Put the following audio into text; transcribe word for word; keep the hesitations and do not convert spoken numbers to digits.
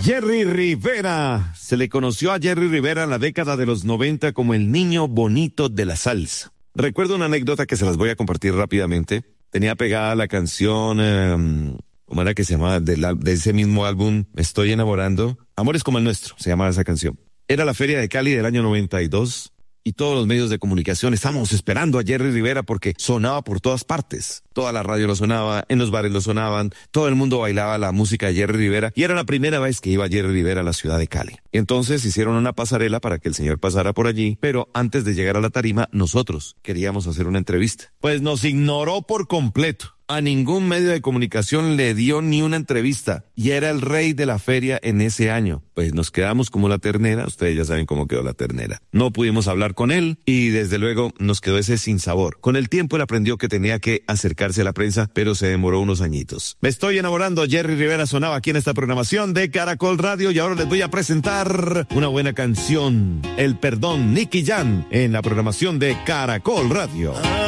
Jerry Rivera. Se le conoció a Jerry Rivera en la década de los noventa como el niño bonito de la salsa. Recuerdo una anécdota que se las voy a compartir rápidamente. Tenía pegada la canción, eh, ¿cómo era que se llamaba? De, la, de ese mismo álbum, Me Estoy Enamorando. Amores como el nuestro, se llamaba esa canción. Era la Feria de Cali del año noventa y dos. Y todos los medios de comunicación estábamos esperando a Jerry Rivera porque sonaba por todas partes. Toda la radio lo sonaba, en los bares lo sonaban, todo el mundo bailaba la música de Jerry Rivera y era la primera vez que iba Jerry Rivera a la ciudad de Cali. Entonces hicieron una pasarela para que el señor pasara por allí, pero antes de llegar a la tarima nosotros queríamos hacer una entrevista. Pues nos ignoró por completo. A ningún medio de comunicación le dio ni una entrevista y era el rey de la feria en ese año. Pues nos quedamos como la ternera, ustedes ya saben cómo quedó la ternera. No pudimos hablar con él y desde luego nos quedó ese sinsabor. Con el tiempo él aprendió que tenía que acercarse a la prensa, pero se demoró unos añitos. Me Estoy Enamorando, Jerry Rivera sonaba aquí en esta programación de Caracol Radio y ahora les voy a presentar una buena canción, El Perdón, Nicky Jam, en la programación de Caracol Radio.